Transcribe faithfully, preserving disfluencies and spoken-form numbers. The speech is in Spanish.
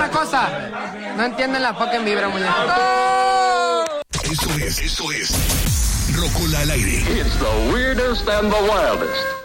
una cosa. No entienden la fucking vibra, muñeco. Eso es, eso es Rocola al aire. It's the weirdest and the wildest.